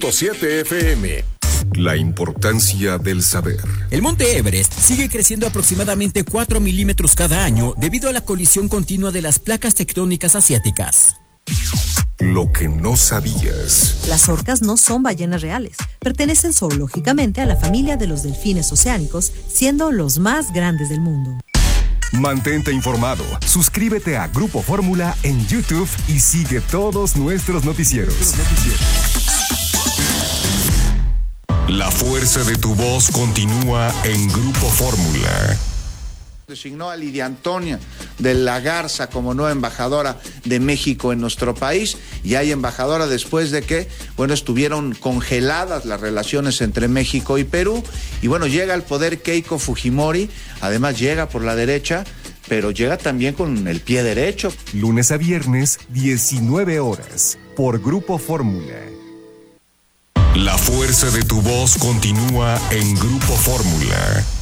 7 FM. La importancia del saber. El monte Everest sigue creciendo aproximadamente 4 milímetros cada año debido a la colisión continua de las placas tectónicas asiáticas. Lo que no sabías. Las orcas no son ballenas reales. Pertenecen zoológicamente a la familia de los delfines oceánicos, siendo los más grandes del mundo. Mantente informado. Suscríbete a Grupo Fórmula en YouTube y sigue todos nuestros noticieros. La fuerza de tu voz continúa en Grupo Fórmula. Designó a Lidia Antonia de la Garza como nueva embajadora de México en nuestro país, y hay embajadora después de que, estuvieron congeladas las relaciones entre México y Perú, y llega al poder Keiko Fujimori, además llega por la derecha, pero llega también con el pie derecho. Lunes a viernes, 19 horas, por Grupo Fórmula. La fuerza de tu voz continúa en Grupo Fórmula.